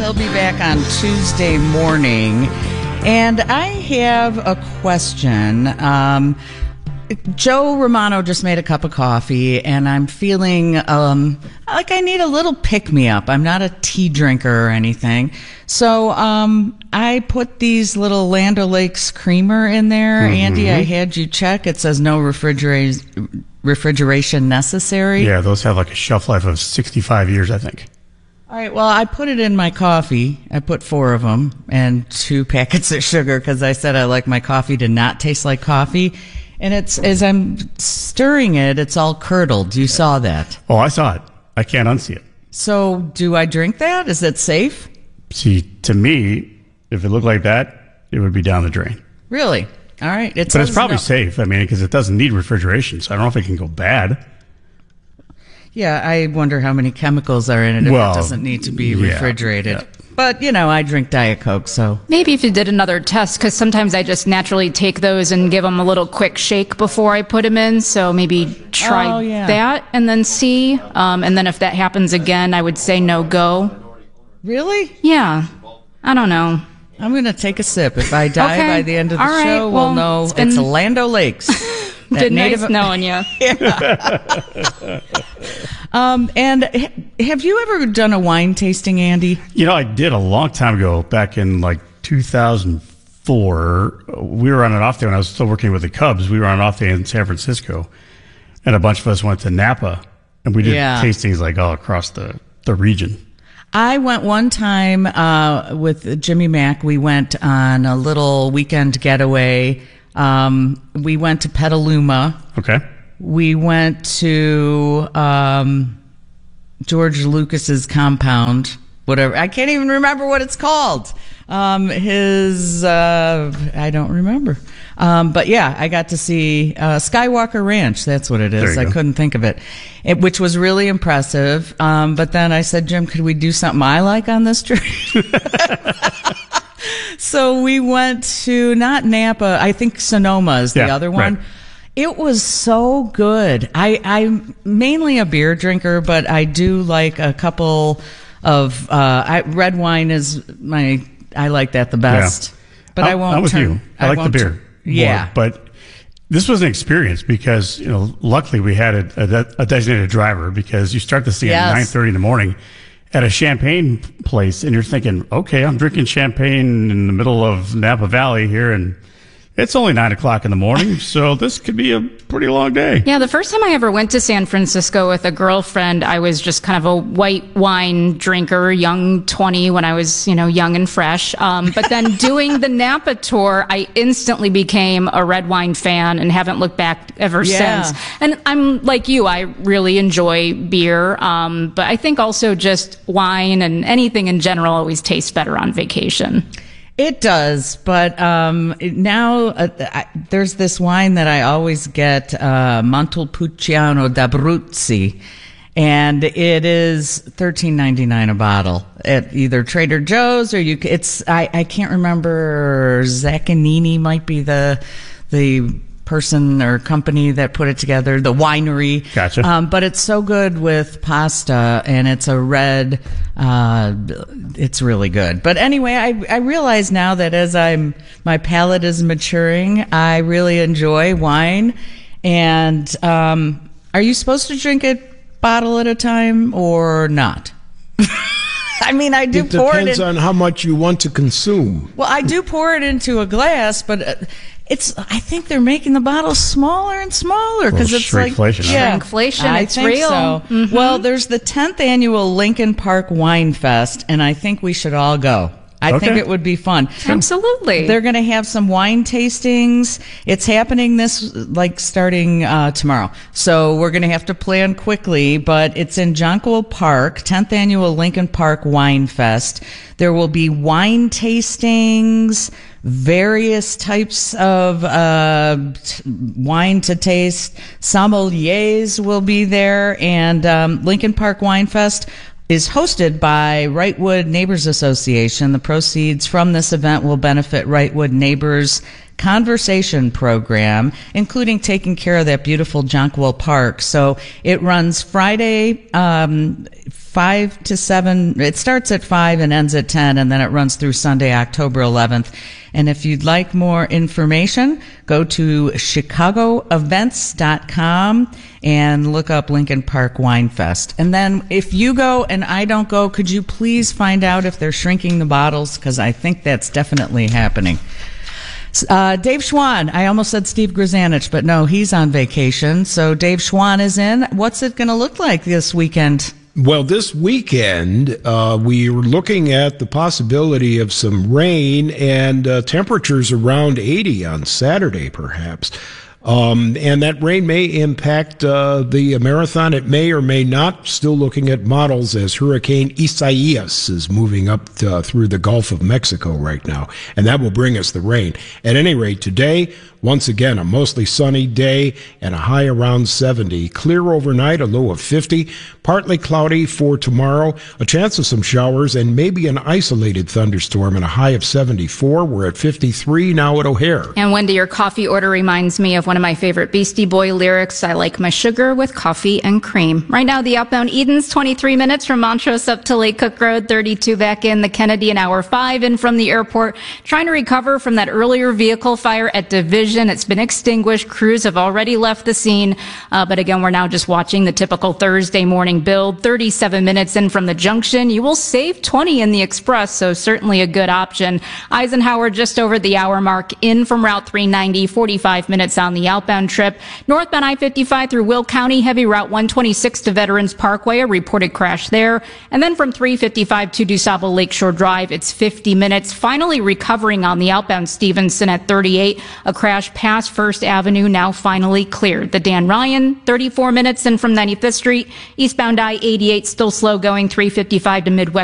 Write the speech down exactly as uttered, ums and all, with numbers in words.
He'll be back on Tuesday morning. And I have a question. Um, Joe Romano just made a cup of coffee, and I'm feeling um, like I need a little pick-me-up. I'm not a tea drinker or anything. So um, I put these little Land O'Lakes creamer in there. Mm-hmm. Andy, I had you check. It says no refrigeration refrigeration necessary. Yeah, those have like a shelf life of sixty-five years, I think. All right, well, I put it in my coffee. I put four of them and two packets of sugar because I said I like my coffee to not taste like coffee. And it's as I'm stirring it, it's all curdled. You saw that. Oh, I saw it. I can't unsee it. So do I drink that? Is it safe? See, to me, if it looked like that, it would be down the drain. Really? All right. It but it's probably no. safe. I mean, because it doesn't need refrigeration, so I don't know if it can go bad. Yeah, I wonder how many chemicals are in it if well, it doesn't need to be yeah, refrigerated. Yeah. But, you know, I drink Diet Coke, so. Maybe if you did another test, because sometimes I just naturally take those and give them a little quick shake before I put them in. So maybe try oh, yeah. that and then see. Um, and then if that happens again, I would say no go. Really? Yeah. I don't know. I'm going to take a sip. If I die okay. by the end of the All right. show, well, we'll know it's, been... it's Land O'Lakes. Been native... nice knowing you. Yeah. um, and have you ever done a wine tasting, Andy? You know, I did a long time ago, back in like two thousand four. We were on an off day when I was still working with the Cubs. We were on an off day in San Francisco, and a bunch of us went to Napa, and we did yeah. tastings like all across the, the region. I went one time uh, with Jimmy Mack. We went on a little weekend getaway. Um, we went to Petaluma. Okay. We went to um, George Lucas's compound, whatever. I can't even remember what it's called. Um, his, uh, I don't remember. Um, but yeah, I got to see uh, Skywalker Ranch. That's what it is. I go. couldn't think of it, it which was really impressive. Um, but then I said, Jim, could we do something I like on this trip? So we went to not Napa. I think Sonoma is the yeah, other one. Right. It was so good. I, I'm mainly a beer drinker, but I do like a couple of uh, I, red wine is my. I like that the best. Yeah. But I'm, I won't. I'm with turn, you. I, I like the beer. Turn, yeah, more, but this was an experience because you know, luckily we had a, a, a designated driver because you start this thing yes. at nine thirty in the morning at a champagne place, and you're thinking, okay, I'm drinking champagne in the middle of Napa Valley here, and it's only nine o'clock in the morning, so this could be a pretty long day. Yeah, the first time I ever went to San Francisco with a girlfriend, I was just kind of a white wine drinker, young twenty when I was, you know, young and fresh. Um, but then doing the Napa tour, I instantly became a red wine fan and haven't looked back ever yeah. since. And I'm like you, I really enjoy beer. Um, but I think also just wine and anything in general always tastes better on vacation. It does, but um, now uh, I, there's this wine that I always get, uh, Montepulciano d'Abruzzi, and it is thirteen ninety-nine a bottle at either Trader Joe's or you. It's I, I can't remember. Zaccanini might be the the person or company that put it together, the winery. Gotcha. Um, but it's so good with pasta, and it's a red. Uh, it's really good. But anyway, I I realize now that as I'm my palate is maturing, I really enjoy wine. And um, are you supposed to drink it bottle at a time or not? I mean, I do it pour it. Depends in, on how much you want to consume. Well, I do pour it into a glass, but. Uh, It's. I think they're making the bottles smaller and smaller because it's like shrinkflation, yeah, shrinkflation. I It's think real. So. Mm-hmm. Well, there's the tenth annual Lincoln Park Wine Fest, and I think we should all go. I okay. think it would be fun. Absolutely. They're going to have some wine tastings. It's happening this, like, starting uh, tomorrow. So we're going to have to plan quickly, but it's in Jonquil Park, tenth Annual Lincoln Park Wine Fest. There will be wine tastings, various types of uh, t- wine to taste. Sommeliers will be there, and um, Lincoln Park Wine Fest is hosted by Wrightwood Neighbors Association. The proceeds from this event will benefit Wrightwood Neighbors conversation program, including taking care of that beautiful Jonquil Park. So it runs Friday, um, five to seven. It starts at five and ends at ten, and then it runs through Sunday, October eleventh. And if you'd like more information, go to chicago events dot com and look up Lincoln Park Wine Fest. And then if you go and I don't go, could you please find out if they're shrinking the bottles? Because I think that's definitely happening. Uh, Dave Schwann, I almost said Steve Grzanich, but no, he's on vacation. So Dave Schwann is in. What's it going to look like this weekend? Well, this weekend, uh, we're looking at the possibility of some rain and uh, temperatures around eighty on Saturday, perhaps. Um, and that rain may impact uh, the marathon. It may or may not. Still looking at models as Hurricane Isaias is moving up to, uh, through the Gulf of Mexico right now. And that will bring us the rain. At any rate, today, once again, a mostly sunny day and a high around seventy. Clear overnight, a low of fifty. Partly cloudy for tomorrow. A chance of some showers and maybe an isolated thunderstorm and a high of seventy-four. We're at fifty-three now at O'Hare. And Wendy, your coffee order reminds me of one of my favorite Beastie Boy lyrics. I like my sugar with coffee and cream. Right now, the outbound Eden's twenty-three minutes from Montrose up to Lake Cook Road, thirty-two back in. The Kennedy an hour five in from the airport. Trying to recover from that earlier vehicle fire at Division. It's been extinguished. Crews have already left the scene. Uh, but again, we're now just watching the typical Thursday morning build. thirty-seven minutes in from the junction. You will save twenty in the express, so certainly a good option. Eisenhower just over the hour mark in from Route three ninety, forty-five minutes on the outbound trip. Northbound I fifty-five through Will County, heavy Route one twenty-six to Veterans Parkway, a reported crash there. And then from three fifty-five to DuSable Lakeshore Drive, it's fifty minutes. Finally recovering on the outbound Stevenson at thirty-eight, a crash past First Avenue, now finally cleared. The Dan Ryan, thirty-four minutes in from ninety-fifth Street. Eastbound I eighty-eight still slow going, three fifty-five to Midwest